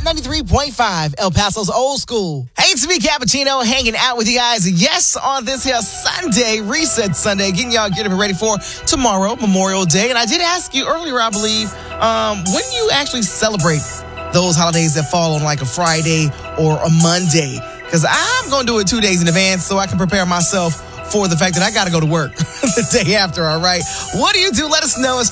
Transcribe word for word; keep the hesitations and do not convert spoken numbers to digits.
ninety-three point five, El Paso's Old School. Hey, it's me, Cappuccino, hanging out with you guys. Yes, on this here Sunday, Reset Sunday, getting y'all getting ready for tomorrow, Memorial Day. And I did ask you earlier, I believe, um, when you actually celebrate those holidays that fall on like a Friday or a Monday. Because I'm going to do it two days in advance so I can prepare myself for the fact that I got to go to work the day after, all right? What do you do? Let us know. It's